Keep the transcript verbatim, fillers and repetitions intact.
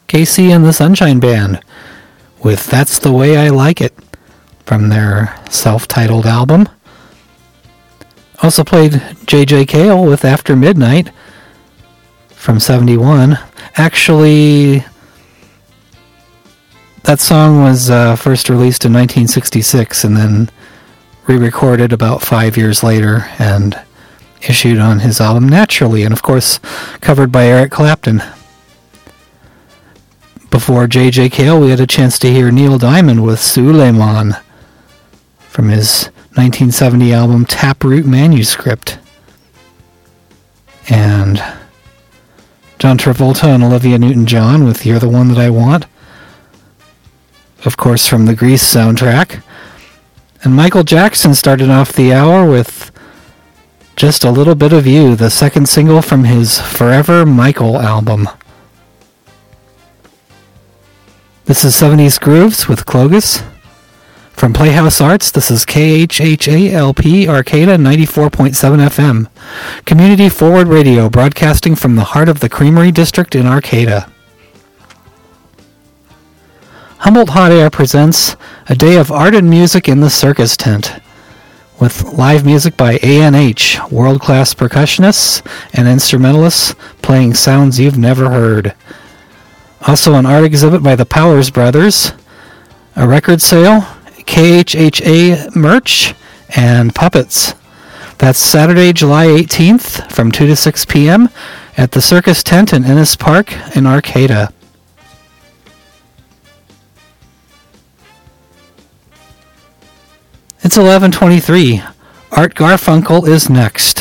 Casey and the Sunshine Band with That's the Way I Like It from their self-titled album. Also played J J Cale with After Midnight from seventy-one. Actually, that song was uh, first released in nineteen sixty-six and then re-recorded about five years later and issued on his album Naturally, and of course covered by Eric Clapton. Before J J Cale, we had a chance to hear Neil Diamond with Suleiman from his nineteen seventy album Taproot Manuscript. And John Travolta and Olivia Newton-John with You're the One That I Want, of course from the Grease soundtrack. And Michael Jackson started off the hour with Just a Little Bit of You, the second single from his Forever Michael album. This is seventies Grooves with Clogus. From Playhouse Arts, this is K H H A L P Arcata ninety-four point seven F M. Community Forward Radio, broadcasting from the heart of the Creamery District in Arcata. Humboldt Hot Air presents a day of art and music in the Circus Tent, with live music by A N H, world-class percussionists and instrumentalists playing sounds you've never heard. Also an art exhibit by the Powers Brothers, a record sale, K H H A merch, and puppets. That's Saturday, July eighteenth from two to six p.m. at the Circus Tent in Ennis Park in Arcata. It's eleven twenty-three. Art Garfunkel is next.